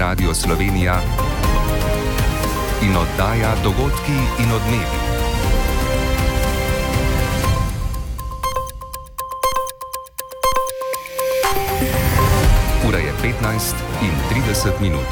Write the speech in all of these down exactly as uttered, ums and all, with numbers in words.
Radio Slovenija in oddaja Dogodki in odmevi. Ura je petnajst in trideset minut.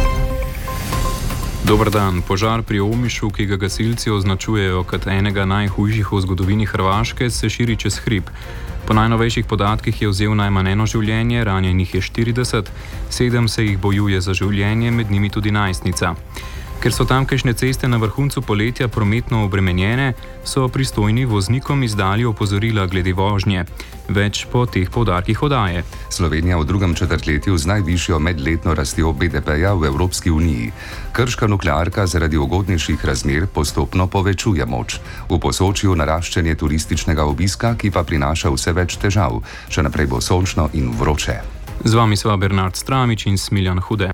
Dober dan. Požar pri Omišu, ki ga gasilci označujejo kot enega najhujših v zgodovini Hrvaške, se širi čez hrib. Po najnovejših podatkih je vzel najmanj eno življenje, ranjenih je štirideset, sedem se jih bojuje za življenje, med njimi tudi najstnica. Ker so tamkajšnje ceste na vrhuncu poletja prometno obremenjene, so pristojni voznikom izdali opozorila glede vožnje. Več po teh poudarkih oddaje. Slovenija v drugem četrtletju z najvišjo medletno rastjo B D P-ja v Evropski uniji. Krška nuklearka zaradi ugodnejših razmer postopno povečuje moč. V Posočju naraščanje turističnega obiska, ki pa prinaša vse več težav. Še naprej bo sončno in vroče. Z vami sva Bernard Stramič in Smiljan Hude.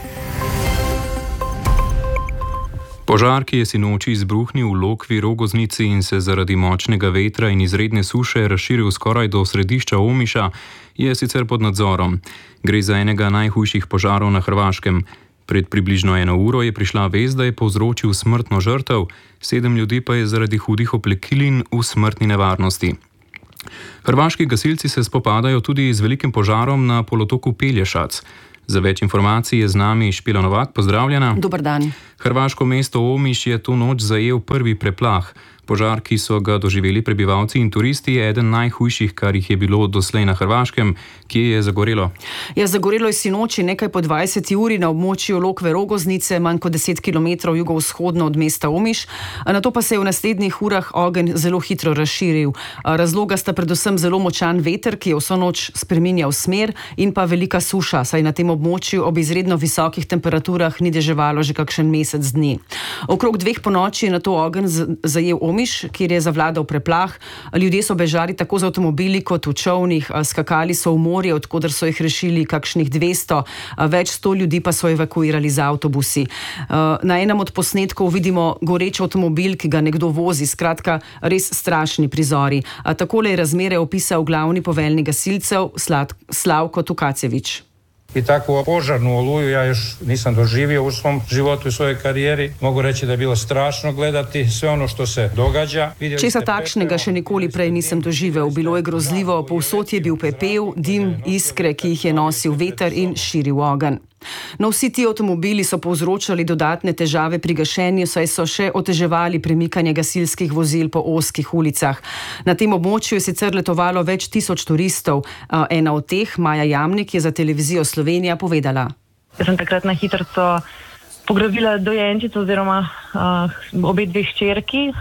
Požar, ki je sinoči izbruhnil v Lokvi Rogoznici in se zaradi močnega vetra in izredne suše razširil skoraj do središča Omiša, je sicer pod nadzorom. Gre za enega najhujših požarov na Hrvaškem. Pred približno eno uro je prišla vest, da je povzročil smrtno žrtev, sedem ljudi pa je zaradi hudih oplekilin v smrtni nevarnosti. Hrvaški gasilci se spopadajo tudi z velikim požarom na polotoku Pelješac. Za več informacij je z nami Špela Novak. Pozdravljena. Dober dan. Hrvaško mesto Omiš je to noč zajel prvi preplah. Požar, ki so ga doživeli prebivalci in turisti, je eden najhujših, kar jih je bilo doslej na Hrvaškem. Kje je zagorelo? Ja, zagorelo je sinoči nekaj po dvajseti uri na območju Lokve Rogoznice, manj kot deset kilometrov jugovzhodno od mesta Omiš. Nato pa se je v naslednjih urah ogenj zelo hitro razširil. Razloga sta predvsem zelo močan veter, ki je vso noč spreminjal smer, in pa velika suša, saj na tem območju ob izredno visokih temperaturah ni deževalo že kakšen mesec dni. Okrog dveh ponoči je nato ogenj zajel Omiš, kjer je zavladal preplah. Ljudje so bežali tako z avtomobili kot v čolnih, skakali so v morje, odkoder so jih rešili kakšnih dvesto, več sto ljudi pa so evakuirali z avtobusi. Na enem od posnetkov vidimo goreč avtomobil, ki ga nekdo vozi, skratka res strašni prizori. Takole je razmere opisal glavni poveljnik gasilcev Slavko Tukačević. I takvu požarnu oluju ja još nisam doživio u svom životu i svojoj karijeri. Mogu reći da je bilo strašno gledati sve ono što se događa. Česa takšnega še nikoli prej nisem doživel. Bilo je grozljivo, povsod je bil pepel, dim, iskre, ki jih je nosil veter in širil ogenj. No, vsi ti avtomobili so povzročali dodatne težave pri gašenju, saj so še oteževali premikanje gasilskih vozil po ozkih ulicah. Na tem območju je sicer letovalo več tisoč turistov. Ena od teh, Maja Jamnik, je za televizijo Slovenija povedala. Jaz sem takrat na hitrico pograbila dojenčico oziroma uh, obe dve hčerki,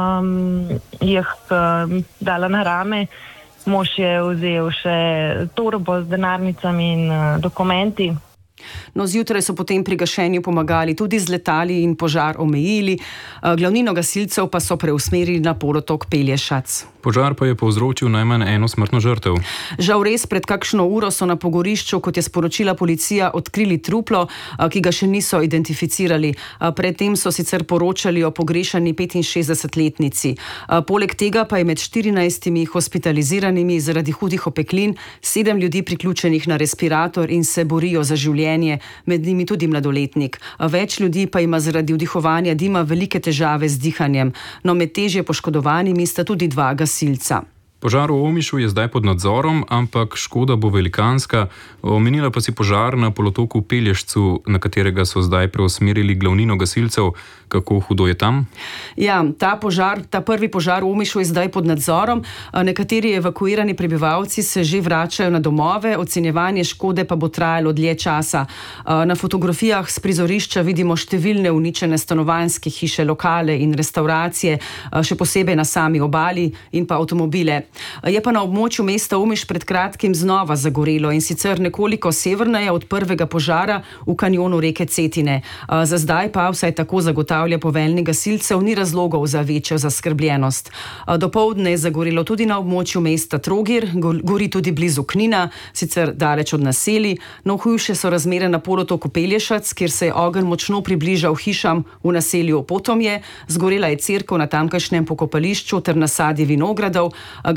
um, jih uh, dala na rame. Mož je vzel še torbo z denarnicami in uh, dokumenti. No, zjutraj so potem pri gašenju pomagali tudi z letali in požar omejili. Glavnino gasilcev pa so preusmerili na polotok Pelješac. Požar pa je povzročil najmanj eno smrtno žrtev. Žal res, pred kakšno uro so na pogorišču, kot je sporočila policija, odkrili truplo, ki ga še niso identificirali. Predtem so sicer poročali o pogrešani petinšestdesetletnici. Poleg tega pa je med štirinajstimi hospitaliziranimi zaradi hudih opeklin sedem ljudi priključenih na respirator in se borijo za življenje, med njimi tudi mladoletnik. Več ljudi pa ima zaradi vdihovanja dima velike težave z dihanjem. No, med težje poškodovanimi sta tudi dva gasilca. Požar v Omišu je zdaj pod nadzorom, ampak škoda bo velikanska. Omenila pa si požar na polotoku Pelješcu, na katerega so zdaj preusmerili glavnino gasilcev. Kako hudo je tam? Ja, ta požar, ta prvi požar v Omišu je zdaj pod nadzorom. Nekateri evakuirani prebivalci se že vračajo na domove, ocenjevanje škode pa bo trajalo dlje časa. Na fotografijah s prizorišča vidimo številne uničene stanovanjske hiše, lokale in restauracije, še posebej na sami obali, in pa avtomobile. Je pa na območju mesta Omiš pred kratkim znova zagorelo, in sicer nekoliko severneje od prvega požara v kanjonu reke Cetine. Za zdaj pa, vsaj tako zagotavlja poveljnik gasilcev, ni razlogov za večjo zaskrbljenost. Dopoldne je zagorelo tudi na območju mesta Trogir, gori tudi blizu Knina, sicer daleč od naselij. No, hujše so razmere na polotoku Pelješac, kjer se je ogenj močno približal hišam v naselju Potomje. Zgorela je cerkev na tamkajšnjem pokopališču ter nasadje vinogradov.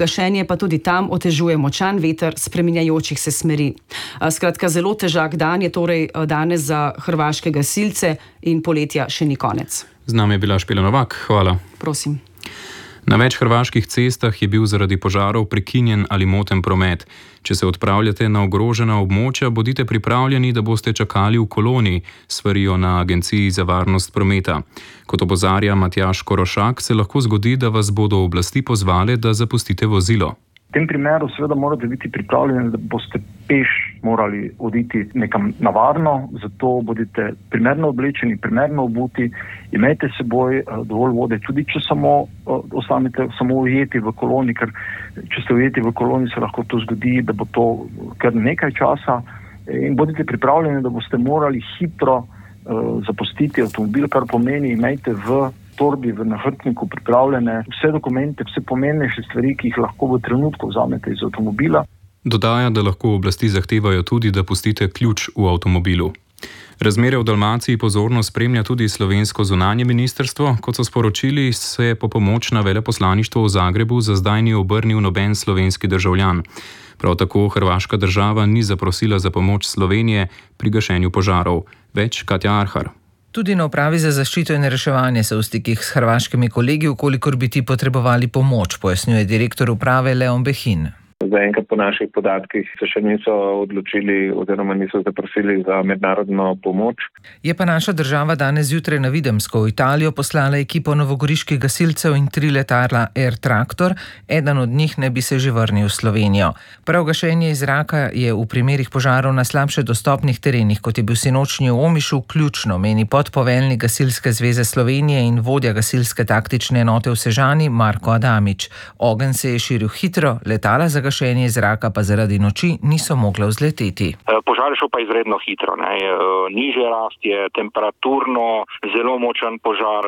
gašenje pa tudi tam otežuje močan veter spreminjajočih se smeri. Skratka, zelo težak dan je torej danes za hrvaške gasilce in poletja še ni konec. Z nami je bila Špela Novak, hvala. Prosim. Na več hrvaških cestah je bil zaradi požarov prekinjen ali moten promet. Če se odpravljate na ogrožena območja, bodite pripravljeni, da boste čakali v koloni, svarijo na Agenciji za varnost prometa. Kot opozarja Matjaž Korošak, se lahko zgodi, da vas bodo oblasti pozvale, da zapustite vozilo. V tem primeru seveda morate biti pripravljeni, da boste peš morali oditi nekam na varno, zato bodite primerno oblečeni, primerno obuti, imejte seboj dovolj vode, tudi če samo ostanete samo ujeti v koloni, ker če ste ujeti v koloni, se lahko to zgodi, da bo to kar nekaj časa, in bodite pripravljeni, da boste morali hitro uh, zapustiti avtomobil, kar pomeni, imejte v torbi, v nahrbtniku pripravljene vse dokumente, vse pomembnejše stvari, ki jih lahko v trenutku vzamete iz avtomobila. Dodaja, da lahko oblasti zahtevajo tudi, da pustite ključ v avtomobilu. Razmere v Dalmaciji pozorno spremlja tudi slovensko zunanje ministrstvo. Kot so sporočili, se po pomoč na veleposlaništvo v Zagrebu za zdaj ni obrnil noben slovenski državljan. Prav tako hrvaška država ni zaprosila za pomoč Slovenije pri gašenju požarov. Več Katja Arhar. Tudi na upravi za zaščito in reševanje so v stikih s hrvaškimi kolegi, ukolikor bi ti potrebovali pomoč, pojasnjuje direktor uprave Leon Behin. Zaenkrat po naših podatkih se še niso odločili oziroma niso zaprosili za mednarodno pomoč. Je pa naša država danes zjutraj na Videmsko v Italijo poslala ekipo novogoriških gasilcev in tri letala Air Tractor, eden od njih ne bi se že vrnil v Slovenijo. Prav gašenje iz zraka je v primerih požarov na slabše dostopnih terenih, kot je bil sinočnji v Omišu, ključno, meni podpoveljnik Gasilske zveze Slovenije in vodja gasilske taktične enote v Sežani Marko Adamič. Ogenj se je širil hitro, letala za gašenje zraka pa zaradi noči niso mogla vzleteti. Požar je šel pa izredno hitro. Ne. Nižje rast je, temperaturno zelo močan požar,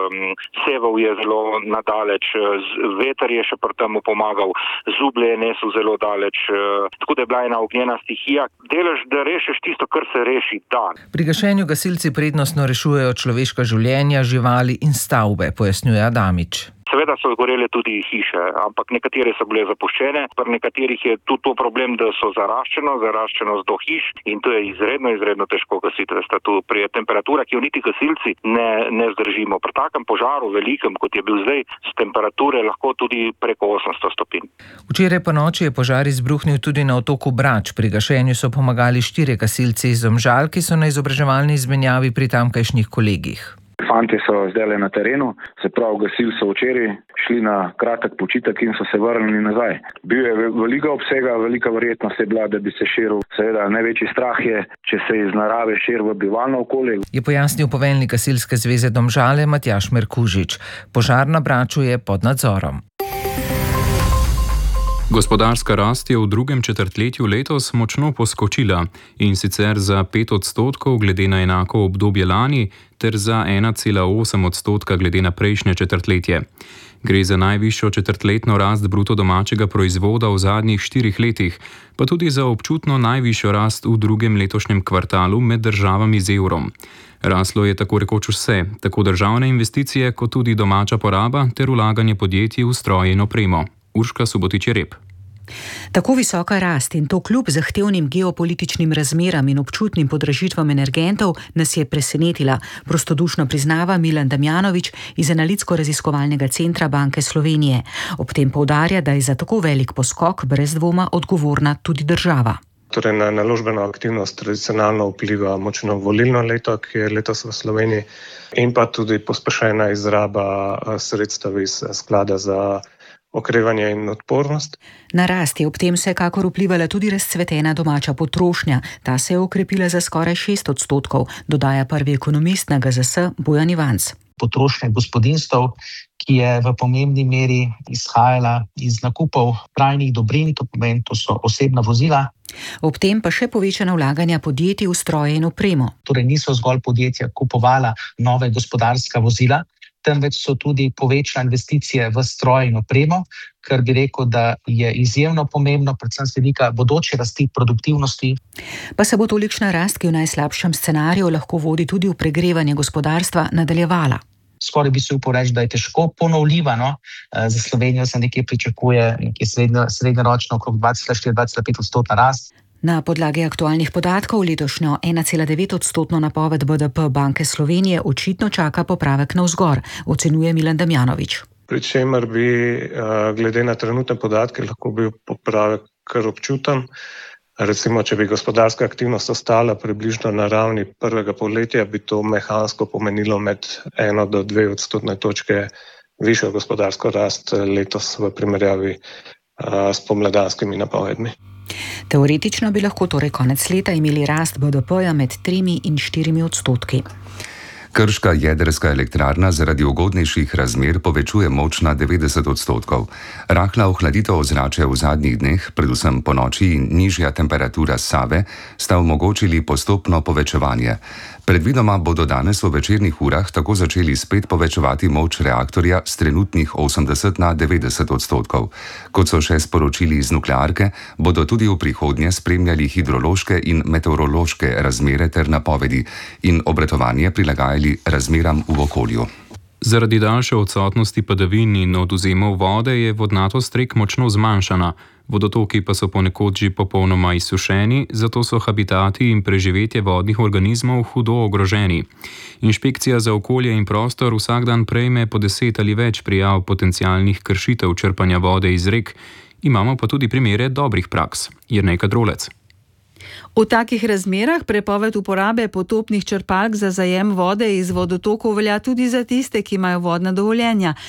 seval je zelo nadaleč, veter je še pri temu pomagal, zublje je nesel zelo daleč, tako da je bila ena ognjena stihija. Delež, da rešiš tisto, kar se reši dan. Pri gašenju gasilci prednostno rešujejo človeška življenja, živali in stavbe, pojasnjuje Adamič. Seveda so zgorele tudi hiše, ampak nekatere so bile zapuščene, pri nekaterih je tudi to problem, da so zaraščeno, zaraščenost do hiš in to je izredno, izredno težko gasiti. Veste, tu pri temperatura, ki jo niti gasilci ne, ne zdržimo. Pri takem požaru velikem, kot je bil zdaj, s temperature lahko tudi preko osemsto stopinj. Včeraj po noči je požar izbruhnil tudi na otoku Brač. Pri gašenju so pomagali štirje gasilci iz Domžal, ki so na izobraževalni izmenjavi pri tamkajšnjih kolegih. Fantje so zdaj na terenu, se pravi, gasilci so včeraj šli na kratek počitek in so se vrnili nazaj. Bil je velika obsega, velika verjetnost je bila, da bi se širil. Seveda, največji strah je, če se iz narave širi v bivalno okolje. Je pojasnil poveljnik Gasilske zveze Domžale Matjaž Merkužič. Požar na Braču je pod nadzorom. Gospodarska rast je v drugem četrtletju letos močno poskočila in sicer za pet odstotkov glede na enako obdobje lani ter za ena cela osem odstotka glede na prejšnje četrtletje. Gre za najvišjo četrtletno rast bruto domačega proizvoda v zadnjih štirih letih, pa tudi za občutno najvišjo rast v drugem letošnjem kvartalu med državami z evrom. Raslo je tako rekoč vse, tako državne investicije kot tudi domača poraba ter vlaganje podjetij v stroje in opremo. Urška Subotič-Jereb. Tako visoka rast in to kljub zahtevnim geopolitičnim razmeram in občutnim podražitvam energentov nas je presenetila, prostodušno priznava Milan Damjanović iz Analitsko-raziskovalnega centra Banke Slovenije. Ob tem poudarja, da je za tako velik poskok brez dvoma odgovorna tudi država. Torej na naložbeno aktivnost tradicionalno vpliva močno volilno leto, ki je letos v Sloveniji, in pa tudi pospešena izraba sredstev iz sklada za okrevanje in odpornost. Na rast je ob tem vsekakor vplivala tudi razcvetena domača potrošnja. Ta se je okrepila za skoraj šest odstotkov, dodaja prvi ekonomist na G Z S Bojan Ivanc. Potrošnja gospodinjstev, ki je v pomembni meri izhajala iz nakupov trajnih dobrin, to pomeni, to so osebna vozila. Ob tem pa še povečana vlaganja podjetij v stroje in opremo. Torej niso zgolj podjetja kupovala nove gospodarska vozila, temveč so tudi povečale investicije v stroje in opremo, kar bi rekel, da je izjemno pomembno, predvsem z vidika bodoče rasti produktivnosti. Pa se bo tolikšna rast, ki v najslabšem scenariju lahko vodi tudi v pregrevanje gospodarstva, nadaljevala. skoraj bi se upal reči, da je težko ponovljiva. No? Za Slovenijo se nekje pričakuje nekje srednjeročno okrog dva cela štiri do dva cela pet odstotna rast. Na podlagi aktualnih podatkov letošnjo ena cela devet odstotno napoved B D P Banke Slovenije očitno čaka popravek navzgor, ocenjuje Milan Damjanovič. Pri čemer bi glede na trenutne podatke lahko bil popravek kar občuten. Recimo, če bi gospodarska aktivnost ostala približno na ravni prvega polletja, bi to mehansko pomenilo med eno do dve odstotne točke višjo gospodarsko rast letos v primerjavi s pomladanskimi napovedmi. Teoretično bi lahko torej konec leta imeli rast B D P-ja med tremi in štirimi odstotki. Krška jedrska elektrarna zaradi ugodnejših razmer povečuje moč na devetdeset odstotkov. Rahla ohladitev ozračja v zadnjih dneh, predvsem po noči in nižja temperatura Save, sta omogočili postopno povečevanje. Predvidoma bodo danes v večernih urah tako začeli spet povečevati moč reaktorja s trenutnih osemdeset na devetdeset odstotkov. Kot so še sporočili iz nuklearke, bodo tudi v prihodnje spremljali hidrološke in meteorološke razmere ter napovedi in obratovanje prilagajali razmeram v okolju. Zaradi daljše odsotnosti padavin in odvzemov vode je vodnatost rek močno zmanjšana. Vodotoki pa so ponekod že popolnoma izsušeni, zato so habitati in preživetje vodnih organizmov hudo ogroženi. Inšpekcija za okolje in prostor vsak dan prejme po deset ali več prijav potencialnih kršitev črpanja vode iz rek. Imamo pa tudi primere dobrih praks. Jernej Kadrolec. V takih razmerah prepoved uporabe potopnih črpalk za zajem vode iz vodotokov velja tudi za tiste, ki imajo vodna dovoljenja.